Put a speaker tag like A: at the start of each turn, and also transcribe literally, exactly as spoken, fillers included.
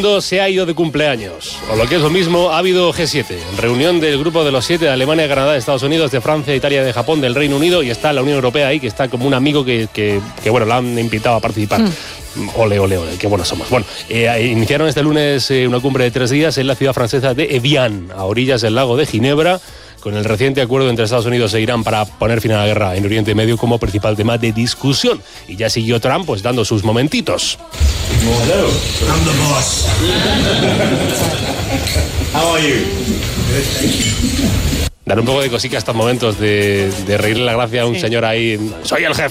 A: mundo se ha ido de cumpleaños. O lo que es lo mismo, ha habido G siete, reunión del grupo de los siete de Alemania, Canadá, de Estados Unidos, de Francia, Italia, de Japón, del Reino Unido, y está la Unión Europea ahí, que está como un amigo que, que, que bueno, la han invitado a participar. Mm. Ole, ole, ole, qué buenos somos. Bueno, eh, iniciaron este lunes eh, una cumbre de tres días en la ciudad francesa de Evian, a orillas del lago de Ginebra, con el reciente acuerdo entre Estados Unidos e Irán para poner fin a la guerra en Oriente Medio como principal tema de discusión. Y ya siguió Trump pues dando sus momentitos.
B: Hello, I'm the boss. How are you?
A: Dar un poco de cosica a estos momentos de, de reírle la gracia a un señor ahí. Soy el jefe.